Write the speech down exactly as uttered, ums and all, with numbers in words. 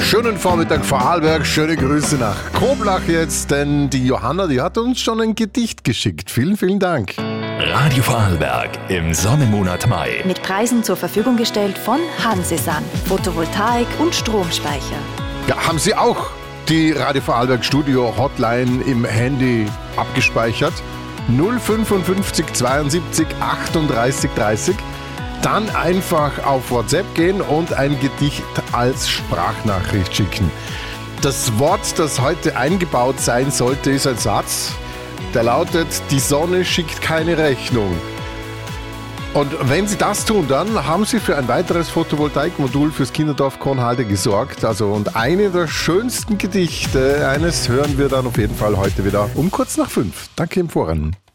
Schönen Vormittag Vorarlberg, schöne Grüße nach Koblach jetzt, denn die Johanna, die hat uns schon ein Gedicht geschickt. Vielen, vielen Dank. Radio Vorarlberg im Sonnenmonat Mai. Mit Preisen zur Verfügung gestellt von Hansesan, Photovoltaik und Stromspeicher. Ja, haben Sie auch die Radio Vorarlberg Studio Hotline im Handy abgespeichert? null fünfundfünfzig zweiundsiebzig achtunddreißig dreißig. Dann einfach auf WhatsApp gehen und ein Gedicht als Sprachnachricht schicken. Das Wort, das heute eingebaut sein sollte, ist ein Satz, der lautet: Die Sonne schickt keine Rechnung. Und wenn Sie das tun, dann haben Sie für ein weiteres Photovoltaikmodul fürs Kinderdorf Kornhalde gesorgt. Also, und eine der schönsten Gedichte eines hören wir dann auf jeden Fall heute wieder um kurz nach fünf. Danke im Voran.